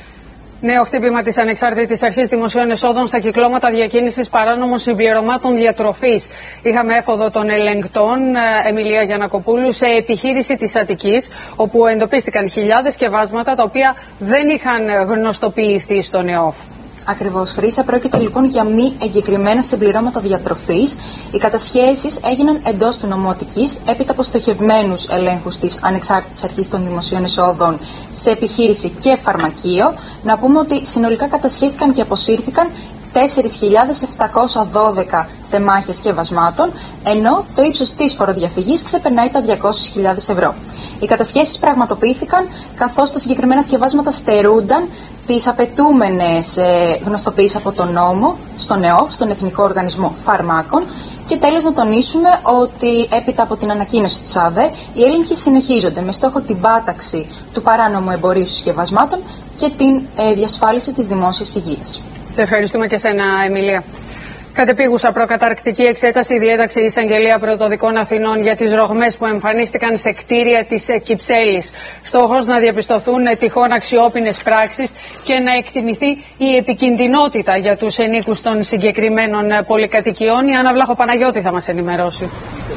Νέο χτύπημα της Ανεξάρτητης Αρχής Δημοσίων Εσόδων στα κυκλώματα διακίνησης παράνομων συμπληρωμάτων διατροφής. Είχαμε έφοδο των ελεγκτών, Εμιλία Γιαννακοπούλου, σε επιχείρηση της Αττικής, όπου εντοπίστηκαν χιλιάδες σκευάσματα τα οποία δεν είχαν γνωστοποιηθεί στον ΕΟΦ. Ακριβώς, Χρύσα, πρόκειται λοιπόν για μη εγκεκριμένα συμπληρώματα διατροφής. Οι κατασχέσεις έγιναν εντός του νομού Αττικής, έπειτα από στοχευμένους ελέγχους της Ανεξάρτητης Αρχής των Δημοσίων Εσόδων σε επιχείρηση και φαρμακείο. Να πούμε ότι συνολικά κατασχέθηκαν και αποσύρθηκαν τέσσερις χιλιάδες επτακόσια δώδεκα τεμάχια σκευασμάτων, ενώ το ύψος της φοροδιαφυγής ξεπερνάει τα διακόσιες χιλιάδες ευρώ. Οι κατασχέσεις πραγματοποιήθηκαν καθώς τα συγκεκριμένα σκευάσματα στερούνταν τις απαιτούμενες ε, γνωστοποιήσεις από τον νόμο, στον ΕΟΦ, στον Εθνικό Οργανισμό Φαρμάκων. Και τέλος να τονίσουμε ότι έπειτα από την ανακοίνωση της ΑΔΕ, οι έλεγχοι συνεχίζονται με στόχο την πάταξη του παράνομου εμπορίου συσκευασμάτων και την ε, διασφάλιση της δημόσιας υγείας. Σε ευχαριστούμε και σένα, Εμιλία. Κατεπίγουσα προκαταρκτική εξέταση διέταξε η Εισαγγελία Πρωτοδικών Αθηνών για τις ρογμές που εμφανίστηκαν σε κτίρια της Κυψέλης. Στόχος να διαπιστωθούν τυχόν αξιόπινες πράξεις και να εκτιμηθεί η επικινδυνότητα για τους ενοίκους των συγκεκριμένων πολυκατοικιών. Η Άννα Βλάχο-Παναγιώτη θα μας ενημερώσει.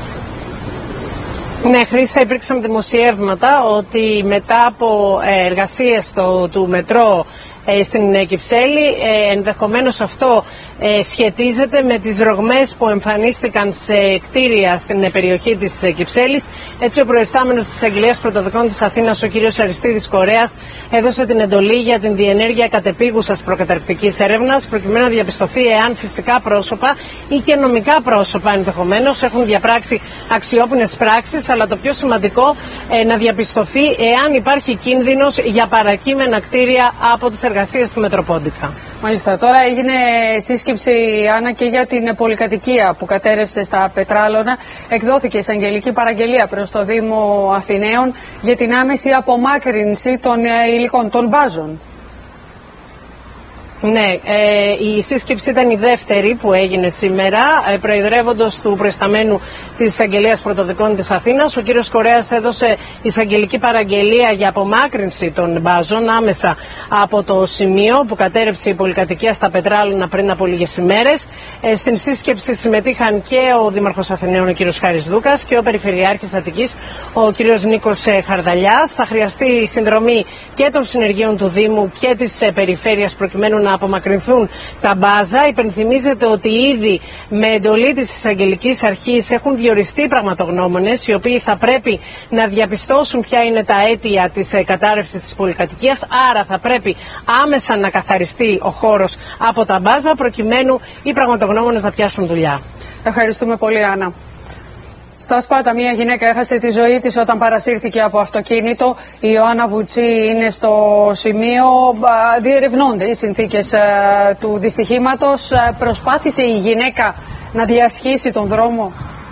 Ναι, Χρύσα, υπήρξαν δημοσιεύματα ότι μετά από εργασίες του, του μετρό ε, στην Κυψέλη, ε, ενδεχομένως αυτό ε, σχετίζεται με τις ρογμές που εμφανίστηκαν σε κτίρια στην περιοχή της ε, Κυψέλης. Έτσι, ο προϊστάμενος της Αγγελίας Πρωτοδικών της Αθήνας, ο κ. Αριστίδης Κορέας, έδωσε την εντολή για την διενέργεια κατεπίγουσας προκαταρκτικής έρευνας, προκειμένου να διαπιστωθεί εάν φυσικά πρόσωπα ή και νομικά πρόσωπα ενδεχομένως έχουν διαπράξει αξιόπινες πράξεις, αλλά το πιο σημαντικό ε, να διαπιστωθεί εάν υπάρχει κίνδυνος για παρακείμενα κτίρια από τις εργασίες του Μετροπόντικα. Μάλιστα. Τώρα έγινε σύσκεψη, Άννα, και για την πολυκατοικία που κατέρευσε στα Πετράλωνα. Εκδόθηκε εισαγγελική παραγγελία προς το Δήμο Αθηναίων για την άμεση απομάκρυνση των υλικών, των μπάζων. Ναι, ε, η σύσκεψη ήταν η δεύτερη που έγινε σήμερα, ε, προεδρεύοντος του προϊσταμένου της Εισαγγελίας Πρωτοδικών της Αθήνας. Ο κύριος Κορέας έδωσε εισαγγελική παραγγελία για απομάκρυνση των μπάζων άμεσα από το σημείο που κατέρευσε η πολυκατοικία στα Πετράλωνα πριν από λίγες ημέρες. Ε, στην σύσκεψη συμμετείχαν και ο Δήμαρχος Αθηναίων, ο κύριος Χάρης Δούκας, και ο Περιφερειάρχης Αττικής, ο κύριος Νίκος Χαρδαλιάς. Θα χρειαστεί η συνδρομή και των συνεργείων του Δήμου και της ε, Περιφέρειας προκειμένου να απομακρυνθούν τα μπάζα. Υπενθυμίζεται ότι ήδη με εντολή της Εισαγγελικής Αρχής έχουν διοριστεί πραγματογνώμονες, οι οποίοι θα πρέπει να διαπιστώσουν ποια είναι τα αίτια της κατάρρευσης της πολυκατοικίας. Άρα θα πρέπει άμεσα να καθαριστεί ο χώρος από τα μπάζα, προκειμένου οι πραγματογνώμονες να πιάσουν δουλειά. Ευχαριστούμε πολύ, Άννα. Στα Σπάτα, μια γυναίκα έχασε τη ζωή της όταν παρασύρθηκε από αυτοκίνητο. Η Ιωάννα Βουτσί είναι στο σημείο. Διερευνώνται οι συνθήκες του δυστυχήματος. Προσπάθησε η γυναίκα να διασχίσει τον δρόμο.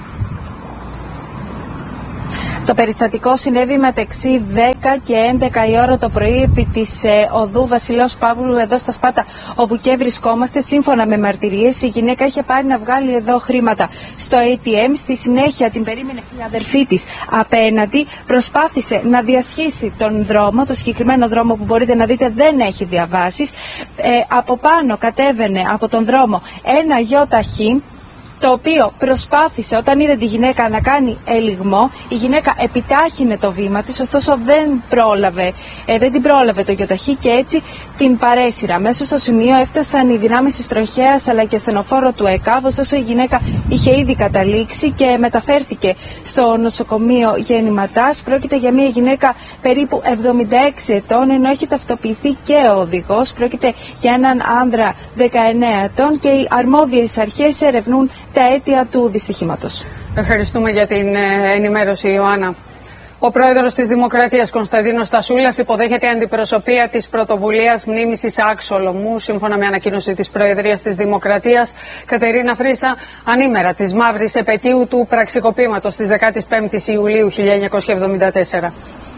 Το περιστατικό συνέβη μεταξύ δέκα και έντεκα η ώρα το πρωί επί της ε, οδού Βασιλέως Παύλου εδώ στα Σπάτα, όπου και βρισκόμαστε. Σύμφωνα με μαρτυρίες, η γυναίκα είχε πάρει να βγάλει εδώ χρήματα στο έι τι εμ. Στη συνέχεια την περίμενε η αδερφή της απέναντι. Προσπάθησε να διασχίσει τον δρόμο, το συγκεκριμένο δρόμο που μπορείτε να δείτε δεν έχει διαβάσεις. Ε, από πάνω κατέβαινε από τον δρόμο ένα γιοταχή, το οποίο προσπάθησε όταν είδε τη γυναίκα να κάνει ελιγμό, η γυναίκα επιτάχυνε το βήμα της, ωστόσο δεν πρόλαβε, ε, δεν την πρόλαβε το γιοταχή και έτσι την παρέσυρα. Μέσα στο σημείο έφτασαν οι δυνάμεις της τροχέας αλλά και ασθενοφόρο του ΕΚΑΒ, ωστόσο η γυναίκα είχε ήδη καταλήξει και μεταφέρθηκε στο νοσοκομείο Γεννηματάς. Πρόκειται για μια γυναίκα περίπου εβδομήντα έξι ετών, ενώ έχει ταυτοποιηθεί και ο οδηγός. Πρόκειται για έναν άνδρα δεκαεννέα ετών και οι αρμόδιες αρχές ερευνούν τα αίτια του δυστυχήματος. Ευχαριστούμε για την ενημέρωση, Ιωάννα. Ο πρόεδρος της Δημοκρατίας, Κωνσταντίνος Τασούλας, υποδέχεται αντιπροσωπεία της πρωτοβουλίας μνήμης Ισαάκ Σολομού, σύμφωνα με ανακοίνωση της Προεδρίας της Δημοκρατίας. Κατερίνα Φρίσα, ανήμερα της μαύρης επετείου του πραξικοπήματος της δεκαπέντε Ιουλίου χίλια εννιακόσια εβδομήντα τέσσερα.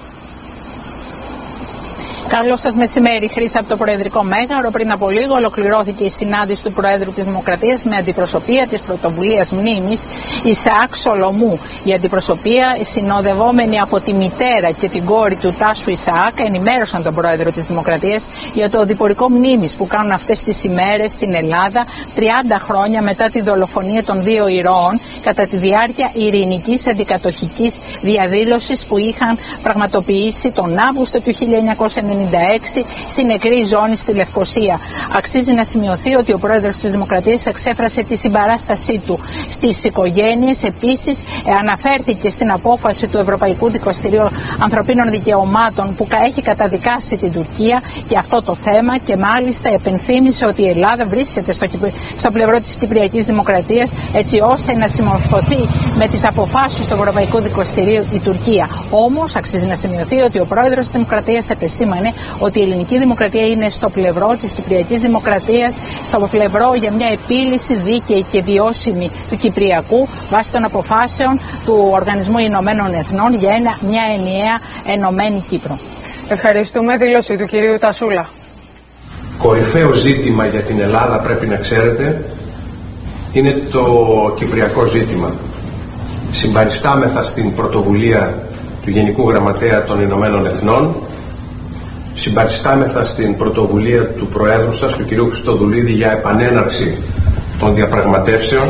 Καλό σας μεσημέρι, Χρήσα, από το Προεδρικό Μέγαρο. Πριν από λίγο ολοκληρώθηκε η συνάντηση του Προέδρου της Δημοκρατίας με αντιπροσωπεία της πρωτοβουλίας μνήμης Ισαάκ Σολομού. Η αντιπροσωπεία, συνοδευόμενη από τη μητέρα και την κόρη του Τάσου Ισαάκ, ενημέρωσαν τον Πρόεδρο της Δημοκρατίας για το οδηπορικό μνήμης που κάνουν αυτές τις ημέρες στην Ελλάδα, τριάντα χρόνια μετά τη δολοφονία των δύο ηρώων, κατά τη διάρκεια ειρηνικής αντικατοχικής διαδήλωσης που είχαν πραγματοποιήσει τον Αύγουστο του χίλια εννιακόσια ενενήντα έξι στην νεκρή ζώνη στη Λευκοσία. Αξίζει να σημειωθεί ότι ο πρόεδρος της Δημοκρατίας εξέφρασε τη συμπαράστασή του στις οικογένειες. Επίσης, αναφέρθηκε στην απόφαση του Ευρωπαϊκού Δικαστηρίου Ανθρωπίνων Δικαιωμάτων που έχει καταδικάσει την Τουρκία για αυτό το θέμα και μάλιστα επενθύμησε ότι η Ελλάδα βρίσκεται στο, στο πλευρό της Κυπριακής Δημοκρατίας έτσι ώστε να συμμορφωθεί με τις αποφάσεις του Ευρωπαϊκού Δικαστηρίου η Τουρκία. Όμως, αξίζει να σημειωθεί ότι ο πρόεδρος της Δημοκρατίας επεσήμανε ότι η ελληνική δημοκρατία είναι στο πλευρό της Κυπριακής Δημοκρατίας, στο πλευρό για μια επίλυση δίκαιη και βιώσιμη του Κυπριακού βάσει των αποφάσεων του Οργανισμού Ηνωμένων Εθνών για ένα, μια ενιαία ενωμένη Κύπρο. Ευχαριστούμε. Δήλωση του κυρίου Τασούλα. Κορυφαίο ζήτημα για την Ελλάδα, πρέπει να ξέρετε, είναι το κυπριακό ζήτημα. Συμπαριστάμεθα στην πρωτοβουλία του Γενικού Γραμματέα των Ηνωμένων Εθνών. Συμπαριστάμεθα στην πρωτοβουλία του Προέδρου σας, του κ. Χριστοδουλίδη, για επανέναρξη των διαπραγματεύσεων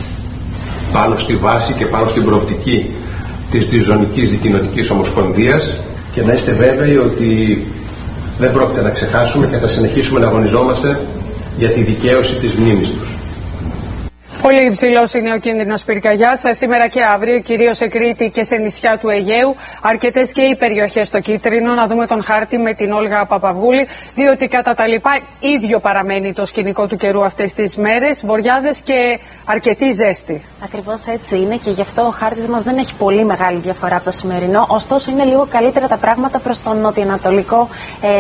πάνω στη βάση και πάνω στην προοπτική της Διζωνικής Δικοινοτικής Ομοσπονδίας, και να είστε βέβαιοι ότι δεν πρόκειται να ξεχάσουμε και θα συνεχίσουμε να αγωνιζόμαστε για τη δικαίωση της μνήμης τους. Πολύ υψηλός είναι ο κίνδυνος πυρκαγιάς σήμερα και αύριο, κυρίως σε Κρήτη και σε νησιά του Αιγαίου. Αρκετές και οι περιοχές στο κίτρινο. Να δούμε τον χάρτη με την Όλγα Παπαβούλη, διότι κατά τα λοιπά ίδιο παραμένει το σκηνικό του καιρού αυτές τις μέρες. Βοριάδες και αρκετή ζέστη. Ακριβώς έτσι είναι και γι' αυτό ο χάρτης μας δεν έχει πολύ μεγάλη διαφορά από το σημερινό. Ωστόσο, είναι λίγο καλύτερα τα πράγματα προς τον νοτιοανατολικό,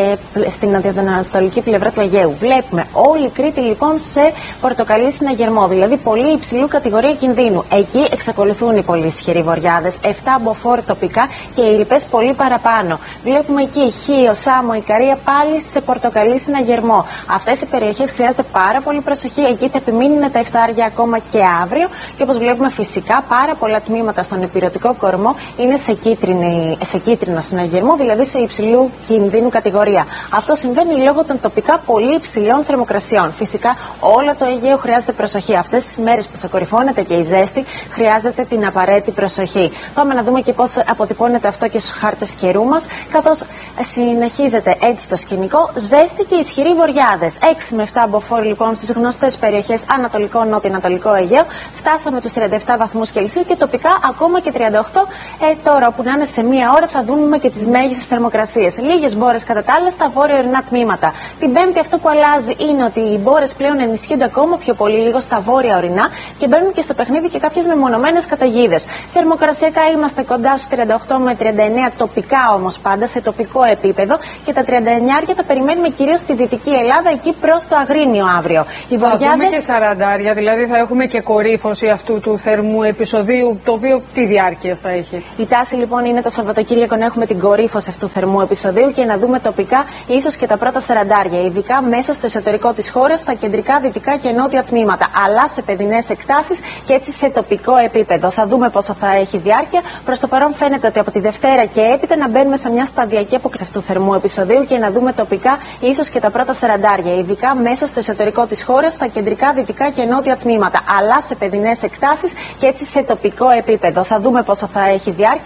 ε, στην νοτιοανατολική πλευρά του Αιγαίου. Βλέπουμε όλη η Κρήτη λοιπόν σε πορτοκαλί συναγερμό, δηλαδή πολύ υψηλού κατηγορία κινδύνου. Εκεί εξακολουθούν οι πολύ ισχυροί βοριάδες, επτά μποφόρ τοπικά και οι λοιπές πολύ παραπάνω. Βλέπουμε εκεί Χίο, Σάμο, Ικαρία πάλι σε πορτοκαλί συναγερμό. Αυτές οι περιοχές χρειάζεται πάρα πολύ προσοχή. Εκεί θα επιμείνουν τα εφτάρια ακόμα και αύριο. Και όπως βλέπουμε, φυσικά πάρα πολλά τμήματα στον ηπειρωτικό κορμό είναι σε, κίτρινη, σε κίτρινο συναγερμό, δηλαδή σε υψηλού κινδύνου κατηγορία. Αυτό συμβαίνει λόγω των τοπικά πολύ υψηλών θερμοκρασιών. Φυσικά όλο το Αιγαίο χρειάζεται προσοχή. Αυτές τις μέρες που θα κορυφώνεται και η ζέστη, χρειάζεται την απαραίτητη προσοχή. Πάμε να δούμε και πώς αποτυπώνεται αυτό και στους χάρτες καιρού μας, καθώς συνεχίζεται έτσι το σκηνικό. Ζέστη και ισχυροί βοριάδες. έξι με επτά μποφόρ λοιπόν στις γνωστές περιοχές Ανατολικό, Νότιο-Ανατολικό Αιγαίο. Φτάσαμε τους τριάντα επτά βαθμούς Κελσίου και τοπικά ακόμα και τριάντα οκτώ. Ε, τώρα, όπου να είναι σε μία ώρα, θα δούμε και τις μέγιστες θερμοκρασίες. Λίγες μπόρες κατά τα άλλα στα βόρειο-ορεινά τμήματα. Την Πέμπτη, αυτό που αλλάζει είναι ότι οι μπόρες πλέον ενισχύονται ακόμα πιο πολύ λίγο στα βόρεια ορεινά και μπαίνουν και στο παιχνίδι και κάποιες μεμονωμένες καταιγίδες. Θερμοκρασιακά είμαστε κοντά στους τριάντα οκτώ με τριάντα εννέα, τοπικά όμως πάντα σε τοπικό επίπεδο, και τα τριάντα εννέα τα περιμένουμε κυρίως στη Δυτική Ελλάδα, εκεί προς το Αγρίνιο αύριο. Οι θα βοριάδες... δούμε και σαραντάρια, δηλαδή θα έχουμε και κορύφωση αυτού του θερμού επεισοδίου, το οποίο τι διάρκεια θα έχει? Η τάση λοιπόν είναι το Σαββατοκύριακο να έχουμε την κορύφωση αυτού του θερμού επεισοδίου και να δούμε τοπικά ίσως και τα πρώτα σαραντάρια, ειδικά μέσα στο εσωτερικό της χώρας, στα κεντρικά, δυτικά και νότια τμήματα. Αλλά σε παιδινές εκτάσεις και έτσι σε τοπικό επίπεδο. Θα δούμε πόσο θα έχει διάρκεια. Προς το παρόν φαίνεται ότι από τη Δευτέρα και έπειτα να μπαίνουμε σε μια σταδιακή απόκληση αυτού του θερμού επεισοδίου και να δούμε τοπικά ίσως και τα πρώτα σαραντάρια, ειδικά μέσα στο εσωτερικό της χώρας, στα κεντρικά, δυτικά και νότια τμήματα, αλλά σε παιδινές εκτάσεις και έτσι σε τοπικό επίπεδο. Θα δούμε πόσο θα έχει διάρκεια.